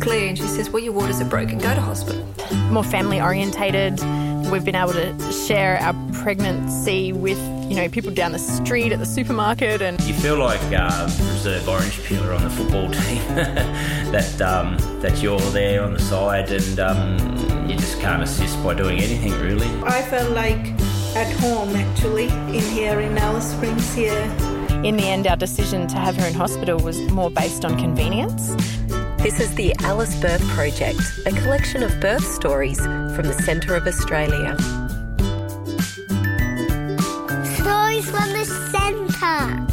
clear, and she says, well, your waters are broken, go to hospital. More family orientated. We've been able to share our pregnancy with, people down the street at the supermarket. And you feel like reserve orange peeler on the football team, that you're there on the side, and you just can't assist by doing anything, really. I felt like at home, actually, in Alice Springs here. In the end, our decision to have her in hospital was more based on convenience. This is the Alice Birth Project, a collection of birth stories from the centre of Australia. Stories from the centre.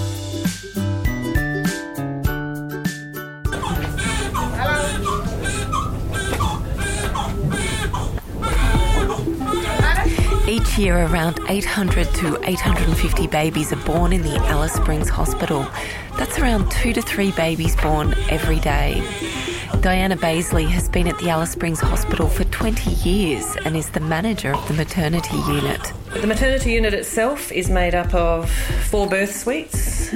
Each year, around 800 to 850 babies are born in the Alice Springs Hospital. That's around 2 to 3 babies born every day. Diana Baisley has been at the Alice Springs Hospital for 20 years and is the manager of the maternity unit. The maternity unit itself is made up of 4 birth suites,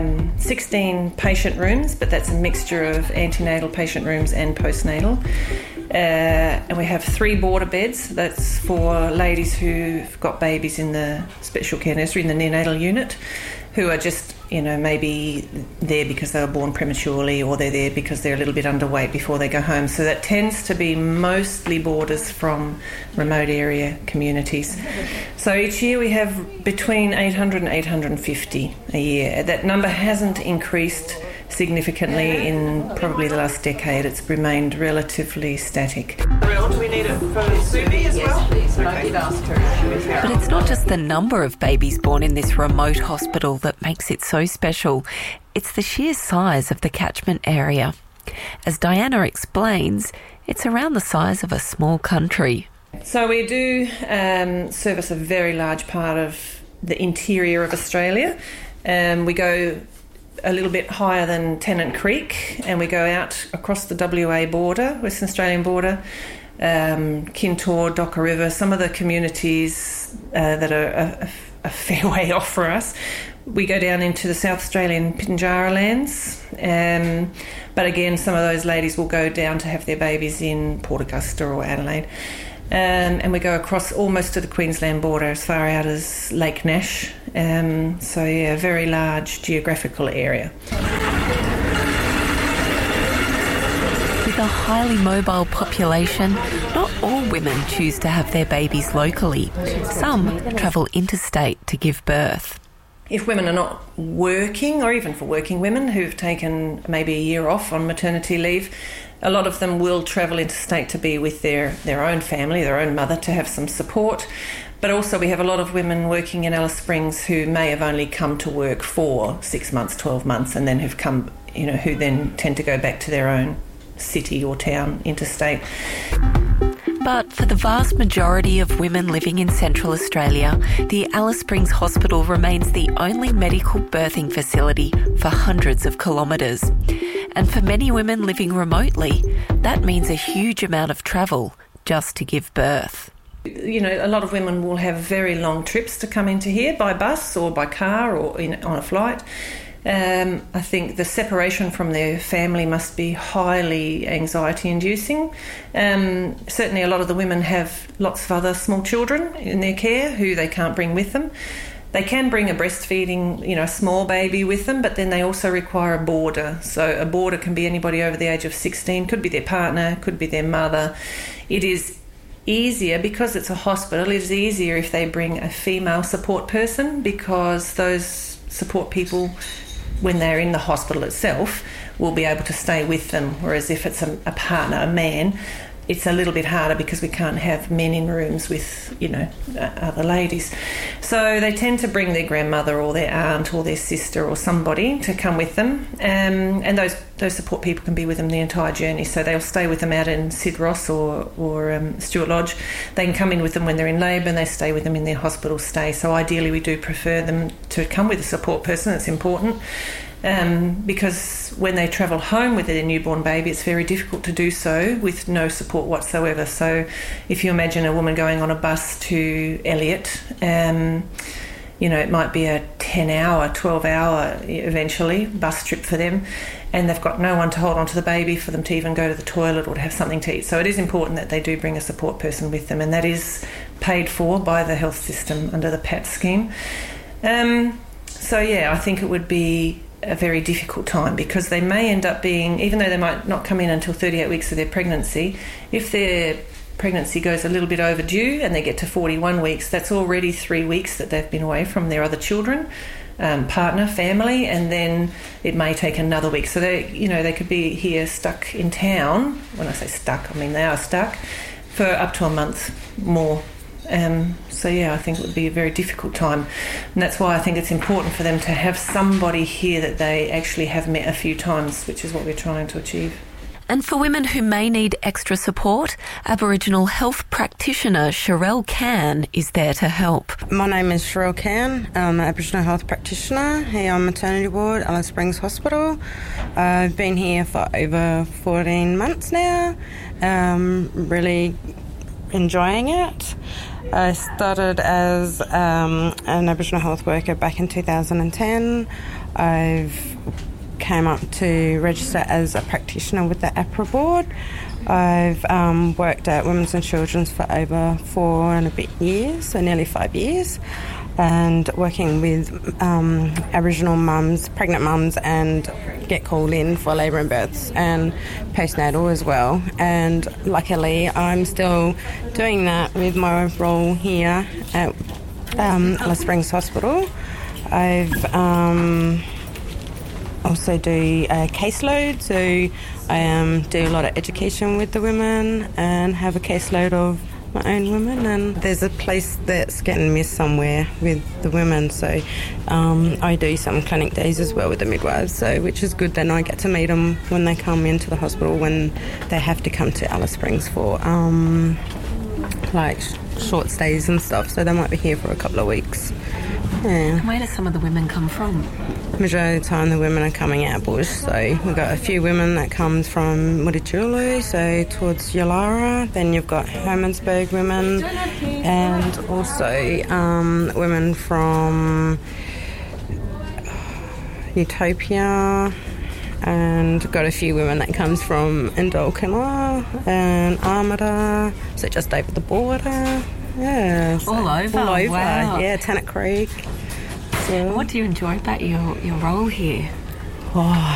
16 patient rooms, but that's a mixture of antenatal patient rooms and postnatal. And we have 3 border beds. That's for ladies who've got babies in the special care nursery, in the neonatal unit, who are just, maybe there because they were born prematurely, or they're there because they're a little bit underweight before they go home. So that tends to be mostly boarders from remote area communities. So each year we have between 800 and 850 a year. That number hasn't increased significantly in probably the last decade. It's remained relatively static. Do we need it for Subi as well? Yes, please. I did ask her. But it's not just the number of babies born in this remote hospital that makes it so special. It's the sheer size of the catchment area. As Diana explains, it's around the size of a small country. So we do service a very large part of the interior of Australia. We go a little bit higher than Tennant Creek, and we go out across the WA border, Western Australian border, Kintore, Docker River, some of the communities that are a fair way off for us. We go down into the South Australian Pinjarra lands, but again, some of those ladies will go down to have their babies in Port Augusta or Adelaide. And we go across almost to the Queensland border, as far out as Lake Nash. So, a very large geographical area. With a highly mobile population, not all women choose to have their babies locally. Some travel interstate to give birth. If women are not working, or even for working women who've taken maybe a year off on maternity leave, a lot of them will travel interstate to be with their own family, their own mother, to have some support. But also we have a lot of women working in Alice Springs who may have only come to work for 6 months, 12 months, and then have come, who then tend to go back to their own city or town interstate. But for the vast majority of women living in Central Australia, the Alice Springs Hospital remains the only medical birthing facility for hundreds of kilometres. And for many women living remotely, that means a huge amount of travel just to give birth. A lot of women will have very long trips to come into here by bus or by car or on a flight. I think the separation from their family must be highly anxiety-inducing. Certainly a lot of the women have lots of other small children in their care who they can't bring with them. They can bring a breastfeeding, a small baby with them, but then they also require a boarder. So a boarder can be anybody over the age of 16, could be their partner, could be their mother. It is easier, because it's a hospital, it is easier if they bring a female support person, because those support people, when they're in the hospital itself, will be able to stay with them. Whereas if it's a partner, a man, it's a little bit harder because we can't have men in rooms with, other ladies. So they tend to bring their grandmother or their aunt or their sister or somebody to come with them. And those support people can be with them the entire journey. So they'll stay with them out in Sid Ross or Stuart Lodge. They can come in with them when they're in labour, and they stay with them in their hospital stay. So ideally we do prefer them to come with a support person. It's important. Because when they travel home with their newborn baby, it's very difficult to do so with no support whatsoever. So if you imagine a woman going on a bus to Elliot, it might be a 10-hour, 12-hour eventually bus trip for them. and they've got no one to hold on to the baby for them to even go to the toilet or to have something to eat. So it is important that they do bring a support person with them, and that is paid for by the health system under the PAT scheme. So yeah, I think it would be a very difficult time, because they may end up being, even though they might not come in until 38 weeks of their pregnancy, if their pregnancy goes a little bit overdue and they get to 41 weeks, that's already 3 weeks that they've been away from their other children, partner, family, and then it may take another week. So they could be here stuck in town. When I say stuck, I mean they are stuck for up to a month more. So yeah, I think it would be a very difficult time, and that's why I think it's important for them to have somebody here that they actually have met a few times, which is what we're trying to achieve. And for women who may need extra support, Aboriginal health practitioner Sherelle Can is there to help. My name is Sherelle Can. I'm an Aboriginal health practitioner here on maternity ward, Alice Springs Hospital. I've been here for over 14 months now, really enjoying it. I started as an Aboriginal health worker back in 2010. I've came up to register as a practitioner with the APRA board. I've worked at Women's and Children's for over 4 and a bit years, so nearly 5 years, and working with Aboriginal mums, pregnant mums, and get called in for labour and births and postnatal as well. And luckily I'm still doing that with my role here at Alice Springs Hospital. I've also do a caseload, so I do a lot of education with the women and have a caseload of my own women, and there's a place that's getting missed somewhere with the women, so I do some clinic days as well with the midwives, so which is good. Then I get to meet them when they come into the hospital, when they have to come to Alice Springs for like short stays and stuff, so they might be here for a couple of weeks. Yeah. Where do some of the women come from? Majority of the time the women are coming out bush, so we've got a few women that comes from Mutitjulu, so towards Yalara. Then you've got Hermansburg women, and also women from Utopia, and got a few women that comes from Indalkina and Armada, so just over the border. Yeah, so all over. Wow. Yeah, Tannock Creek. So, what do you enjoy about your role here? Oh,